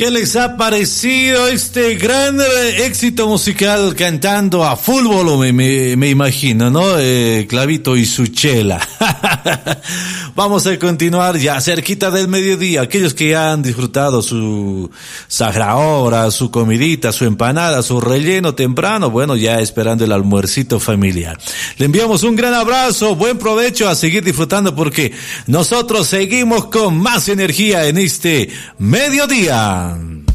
¿Qué les ha parecido este gran éxito musical cantando a full volumen? Me imagino, ¿no? Clavito y su chela. Vamos a continuar ya cerquita del mediodía. Aquellos que ya han disfrutado su sagrahora, su comidita, su empanada, su relleno temprano, bueno, ya esperando el almuercito familiar. Le enviamos un gran abrazo, buen provecho, a seguir disfrutando porque nosotros seguimos con más energía en este mediodía.